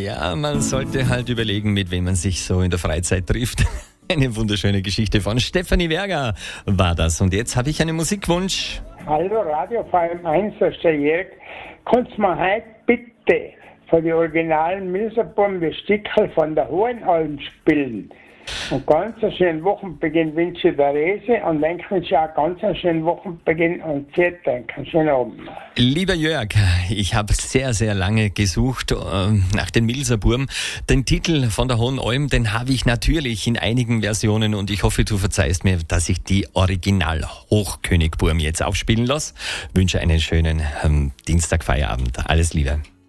Ja, man sollte halt überlegen, mit wem man sich so in der Freizeit trifft. Eine wunderschöne Geschichte von Stefanie Werger war das. Und jetzt habe ich einen Musikwunsch. Hallo Radio VM1, das ist der Jörg. Kannst du mir heute bitte von den originalen Milserburm das Stickerl von der Hohenalm spielen? Und ganz einen schönen Wochenbeginn wünsche ich der Rese und dann wünsche ich auch ganz einen schönen Wochenbeginn und vielen Dank. Einen schönen Abend. Lieber Jörg, ich habe sehr, sehr lange gesucht nach den Milserburm. Den Titel von der Hohenalm, den habe ich natürlich in einigen Versionen und ich hoffe, du verzeihst mir, dass ich die Original Hochkönigburm jetzt aufspielen lasse. Wünsche einen schönen Dienstagfeierabend. Alles Liebe.